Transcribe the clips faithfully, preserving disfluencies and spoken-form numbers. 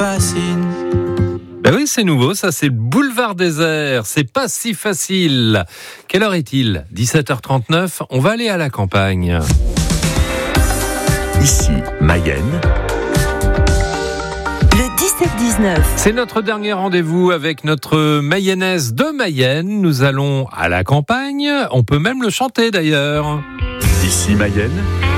fascine. Ben oui, c'est nouveau, ça c'est le boulevard désert, c'est pas si facile. Quelle heure est-il ? dix-sept heures trente-neuf, on va aller à la campagne. Ici, Mayenne. Le dix-sept dix-neuf. C'est notre dernier rendez-vous avec notre Mayennaise de Mayenne. Nous allons à la campagne, on peut même le chanter d'ailleurs. Ici, Mayenne.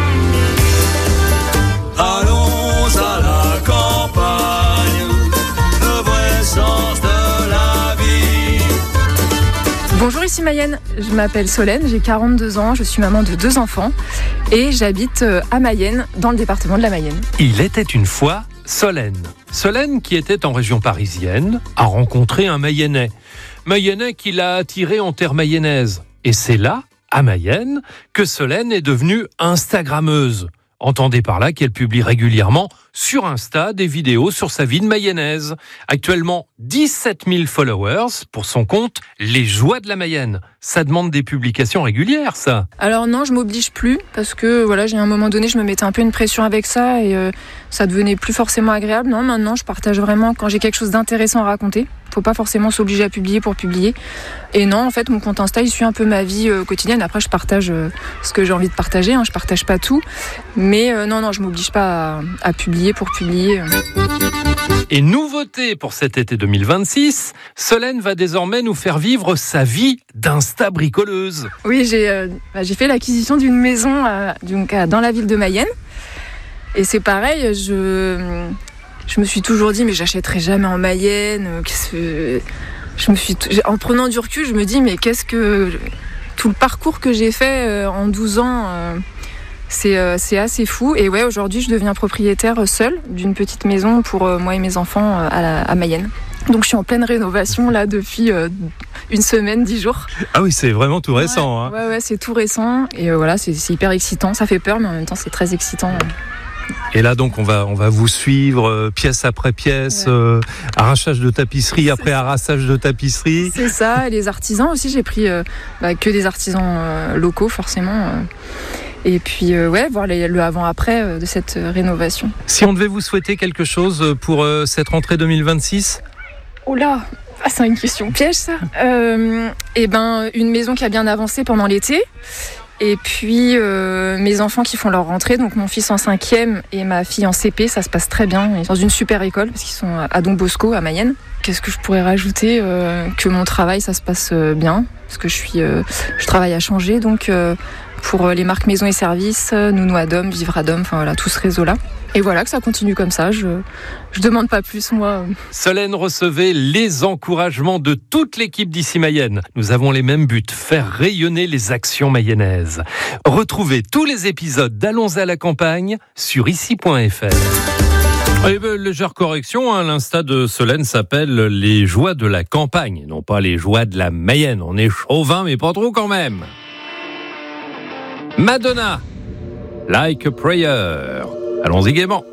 Allons à la campagne, le vrai sens de la vie. Bonjour, ici Mayenne, je m'appelle Solène, j'ai quarante-deux ans, je suis maman de deux enfants et j'habite à Mayenne, dans le département de la Mayenne. Il était une fois Solène. Solène, qui était en région parisienne, a rencontré un Mayennais. Mayennais qui l'a attiré en terre mayonnaise. Et c'est là, à Mayenne, que Solène est devenue Instagrammeuse. Entendez par là qu'elle publie régulièrement sur Insta des vidéos sur sa vie de mayonnaise. Actuellement, dix-sept mille followers pour son compte Les Joies de la Mayenne. Ça demande des publications régulières, ça. Alors non, je m'oblige plus parce que voilà, j'ai à un moment donné, je me mettais un peu une pression avec ça et euh, ça devenait plus forcément agréable. Non, maintenant, je partage vraiment quand j'ai quelque chose d'intéressant à raconter. Faut pas forcément s'obliger à publier pour publier. Et non, en fait, mon compte Insta, il suit un peu ma vie euh, quotidienne. Après, je partage euh, ce que j'ai envie de partager. Hein. Je partage pas tout, mais euh, non, non, je m'oblige pas à, à publier pour publier. Et nouveauté pour cet été deux mille vingt-six, Solène va désormais nous faire vivre sa vie d'insta bricoleuse. Oui, j'ai, euh, bah, j'ai fait l'acquisition d'une maison euh, donc, euh, dans la ville de Mayenne. Et c'est pareil, je, je me suis toujours dit, mais j'achèterai jamais en Mayenne. euh, Qu'est-ce que... Je me suis, en prenant du recul, je me dis, mais qu'est-ce que... Tout le parcours que j'ai fait euh, en douze ans... Euh, C'est, euh, c'est assez fou. Et ouais, aujourd'hui, je deviens propriétaire seule d'une petite maison pour euh, moi et mes enfants euh, à, la, à Mayenne. Donc, je suis en pleine rénovation là depuis euh, une semaine, dix jours. Ah oui, c'est vraiment tout récent. Ouais, hein. ouais, ouais, c'est tout récent. Et euh, voilà, c'est, c'est hyper excitant. Ça fait peur, mais en même temps, c'est très excitant. Et là, donc, on va, on va vous suivre euh, pièce après pièce, Ouais. euh, arrachage de tapisserie après ça. arrassage de tapisserie. C'est ça. Et les artisans aussi, j'ai pris euh, bah, que des artisans euh, locaux, forcément. Euh. Et puis, euh, ouais, voir les, le avant-après euh, de cette euh, rénovation. Si on devait vous souhaiter quelque chose pour euh, cette rentrée deux mille vingt-six ? Oh là, ah, c'est une question piège, ça. Euh, et ben, une maison qui a bien avancé pendant l'été. Et puis, euh, mes enfants qui font leur rentrée, donc mon fils en cinquième et ma fille en C P, ça se passe très bien. Ils sont dans une super école, parce qu'ils sont à Don Bosco, à Mayenne. Qu'est-ce que je pourrais rajouter ? euh, Que mon travail, ça se passe bien, parce que je, suis, euh, je travaille à changer, donc euh, pour les marques Maison et Services, Nounou Adom, Vivre Adom, enfin voilà, tout ce réseau-là. Et voilà, que ça continue comme ça, je je demande pas plus, moi. Solène, recevez les encouragements de toute l'équipe d'Ici Mayenne. Nous avons les mêmes buts, faire rayonner les actions mayennaises. Retrouvez tous les épisodes d'Allons à la campagne sur ici point f r. Et ben, légère correction, hein, l'Insta de Solène s'appelle Les Joies de la campagne, non pas Les Joies de la Mayenne. On est chauvin, mais pas trop quand même. Madonna, Like a Prayer. Allons-y gaiement.